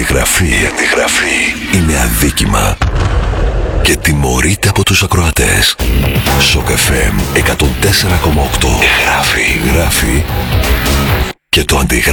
αντιγραφή είναι αδίκημα και τιμωρείται από τους ακροατές. Shock FM 104,8 γράφει και το αντιγράφει.